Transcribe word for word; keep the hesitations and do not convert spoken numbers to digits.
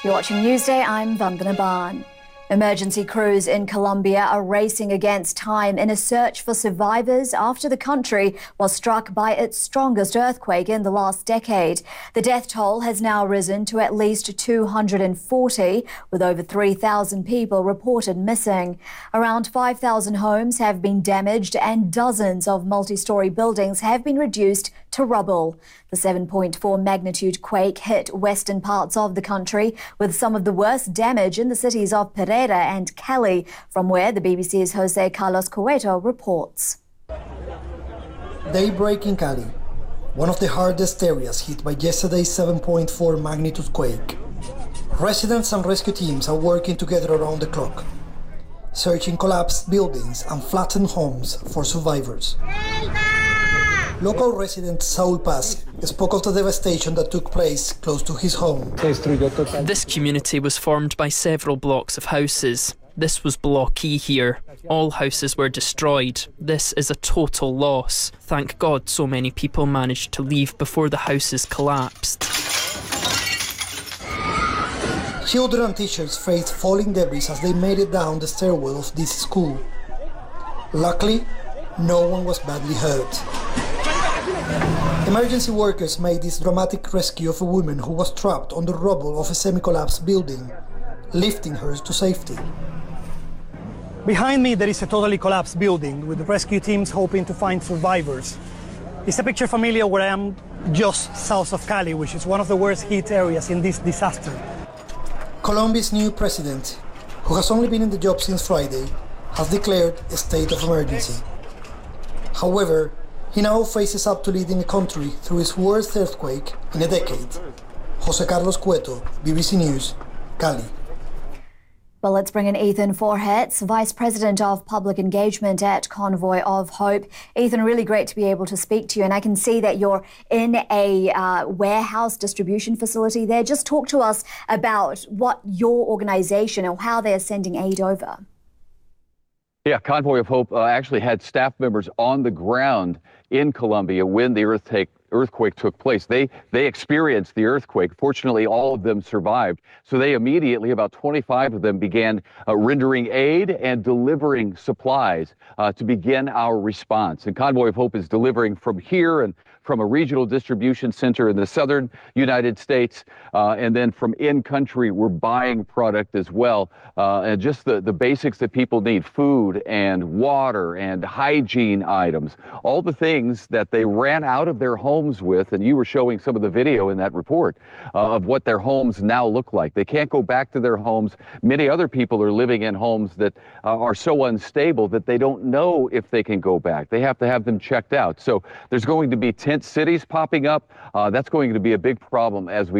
You're watching Newsday, I'm Vandana Ban. Emergency crews in Colombia are racing against time in a search for survivors after the country was struck by its strongest earthquake in the last decade. The death toll has now risen to at least two hundred forty, with over three thousand people reported missing. Around five thousand homes have been damaged and dozens of multi-story buildings have been reduced to rubble. The seven point four magnitude quake hit western parts of the country, with some of the worst damage in the cities of Pereira and Cali, from where the B B C's Jose Carlos Cueto reports. Daybreak in Cali, one of the hardest areas hit by yesterday's seven point four magnitude quake. Residents and rescue teams are working together around the clock, searching collapsed buildings and flattened homes for survivors. Local resident Saul Paz spoke of the devastation that took place close to his home. This community was formed by several blocks of houses. This was Block E here. All houses were destroyed. This is a total loss. Thank God so many people managed to leave before the houses collapsed. Children and teachers faced falling debris as they made it down the stairwell of this school. Luckily, no one was badly hurt. Emergency workers made this dramatic rescue of a woman who was trapped on the rubble of a semi-collapsed building, lifting her to safety. Behind me there is a totally collapsed building with rescue teams hoping to find survivors. Is a picture familiar where I am just south of Cali, which is one of the worst hit areas in this disaster. Colombia's new president, who has only been in the job since Friday, has declared a state of emergency. However, he now faces up to leading a country through its worst earthquake in a decade. Jose Carlos Cueto, B B C News, Cali. Well, let's bring in Ethan Forhetz, Vice President of Public Engagement at Convoy of Hope. Ethan, really great to be able to speak to you. And I can see that you're in a uh, warehouse distribution facility there. Just talk to us about what your organisation or how they're sending aid over. Yeah, Convoy of Hope uh, actually had staff members on the ground in Colombia when the earthquake earthquake took place. They they experienced the earthquake. Fortunately, all of them survived. So they immediately, about twenty-five of them, began uh, rendering aid and delivering supplies uh, to begin our response. And Convoy of Hope is delivering from here and from a regional distribution center in the southern United States. Uh, and then from in-country, we're buying product as well. Uh, and just the, the basics that people need, food and water and hygiene items, all the things that they ran out of their homes with. And you were showing some of the video in that report uh, of what their homes now look like. They can't go back to their homes. Many other people are living in homes that uh, are so unstable that they don't know if they can go back. They have to have them checked out. So there's going to be tent cities popping up. Uh, that's going to be a big problem as we